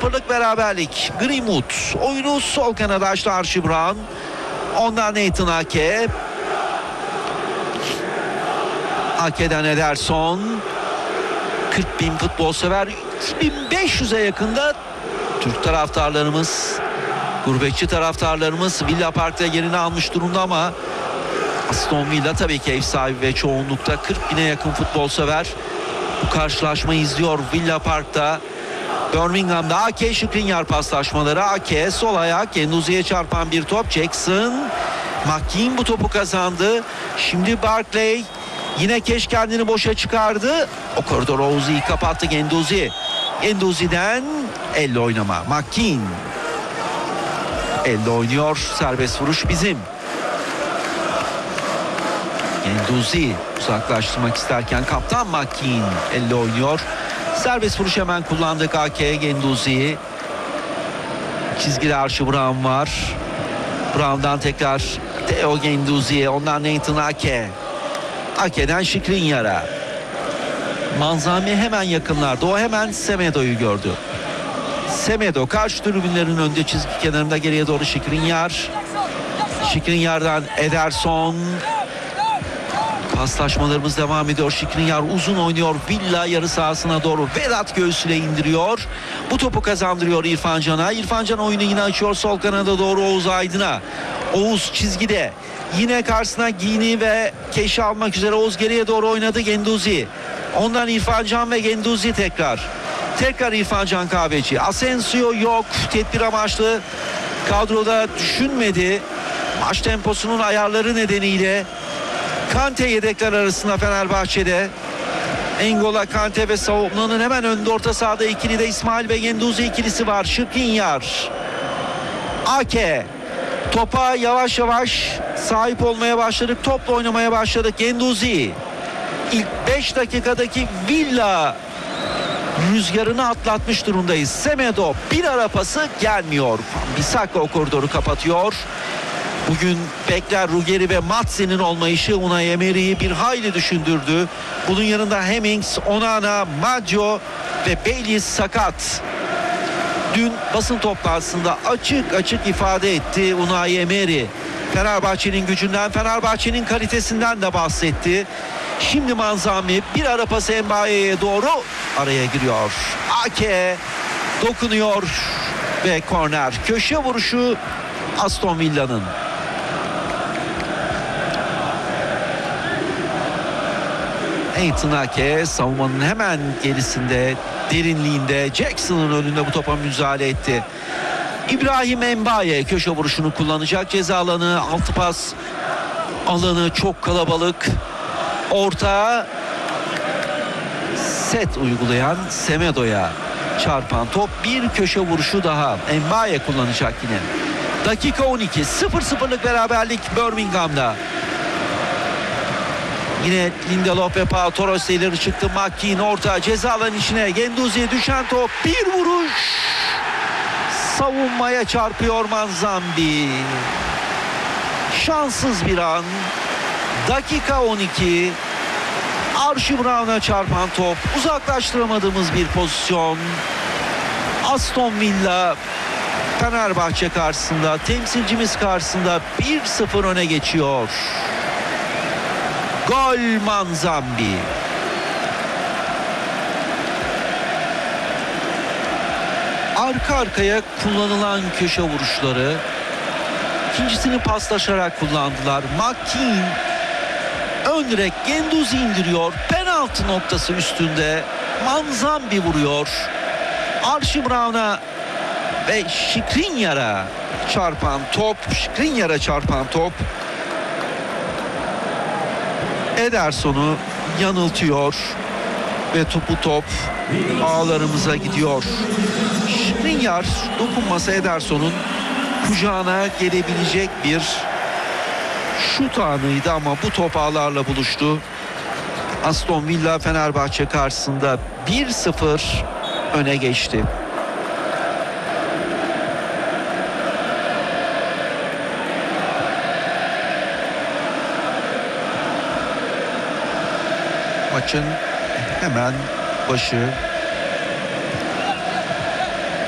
0'lık beraberlik. Greenwood oyunu sol kanada açtı Archie Brown. Ondan Nathan Ake. Ake'den Ederson. 40.000 futbol sever. 2500'e yakında Türk taraftarlarımız, gurbetçi taraftarlarımız Villa Park'ta yerini almış durumda ama Aston Villa tabii ki ev sahibi ve çoğunlukta 40.000'e yakın futbol sever bu karşılaşmayı izliyor Villa Park'ta. Birmingham'da Ake Skriniar paslaşmaları. Ake sol ayak, Genduzi'ye çarpan bir top. Jackson, McKean bu topu kazandı. Şimdi Barkley yine Keş kendini boşa çıkardı. O koridor Oğuz'u kapattı Genduzi. Genduzi'den elle oynama. McKean elle oynuyor. Serbest vuruş bizim. Genduzi uzaklaştırmak isterken kaptan McKean elle oynuyor. Serbest vuruş hemen kullandık AK'ye. Genduzi. Çizgili Archie Brown var. Brown'dan tekrar Theo Genduzi'ye. Ondan Nathan Ake. Ake'den Skriniar'a. Manzami hemen yakınlarda. O hemen Semedo'yu gördü. Semedo karşı tribünlerin önünde çizgi kenarında, geriye doğru Skriniar. Skriniar'dan Ederson. Paslaşmalarımız devam ediyor. Skriniar uzun oynuyor. Villa yarı sahasına doğru. Vedat göğsüyle indiriyor. Bu topu kazandırıyor İrfan Can'a. İrfan Can oyunu yine açıyor sol kanada doğru Oğuz Aydın'a. Oğuz çizgide. Yine karşısına Gini ve Keş'i almak üzere Oğuz geriye doğru oynadı. Genduzi. Ondan İrfan Can ve Genduzi tekrar. Tekrar İrfan Can Kahveci. Asensio yok. Tedbir amaçlı kadroda düşünmedi. Maç temposunun ayarları nedeniyle Kante yedekler arasında Fenerbahçe'de. Engola, Kante ve savunmanın hemen önünde orta sahada ikili de İsmail ve Genduzi ikilisi var. Skriniar. Ake. Topa yavaş yavaş sahip olmaya başladık. Topla oynamaya başladık. Genduzi. İlk 5 dakikadaki Villa rüzgarını atlatmış durumdayız. Semedo bir ara pası gelmiyor. Bissaka o koridoru kapatıyor. Bugün bekler Ruggeri ve Matzi'nin olmayışı Unai Emery'i bir hayli düşündürdü. Bunun yanında Hemmings, Onana, Maggio ve Bailey sakat. Dün basın toplantısında açık açık ifade etti Unai Emery. Fenerbahçe'nin gücünden, Fenerbahçe'nin kalitesinden de bahsetti. Şimdi Manzami bir ara pası Mbaye'ye doğru araya giriyor. Ake dokunuyor ve korner. Köşe vuruşu Aston Villa'nın. Nathan Ake savunmanın hemen gerisinde, derinliğinde, Jackson'ın önünde bu topa müdahale etti. İbrahim Mbaye köşe vuruşunu kullanacak. Ceza alanı, altı pas alanı çok kalabalık. Orta set uygulayan Semedo'ya çarpan top, bir köşe vuruşu daha. Mbaye kullanacak yine. Dakika 12, 0-0'lık beraberlik Birmingham'da. Yine Lindelof ve Pau Torres ileri çıktı. McKean orta ceza alanı içine. Genduzi'ye düşen top, bir vuruş. Savunmaya çarpıyor Manzambi. Şanssız bir an. Dakika 12. Archie Brown'a çarpan top. Uzaklaştıramadığımız bir pozisyon. Aston Villa Fenerbahçe karşısında, temsilcimiz karşısında 1-0 öne geçiyor. Gol Manzambi. Arka arkaya kullanılan köşe vuruşları. İkincisini paslaşarak kullandılar. McKean ön direk, Genduzi indiriyor. Penaltı noktası üstünde Manzambi vuruyor. Archie Brown'a ve Skriniar'a çarpan top. Ederson'u yanıltıyor ve top ağlarımıza gidiyor. Skriniar dokunmasa Ederson'un kucağına gelebilecek bir şut anıydı ama bu top ağlarla buluştu. Aston Villa Fenerbahçe karşısında 1-0 öne geçti. Maçın hemen başı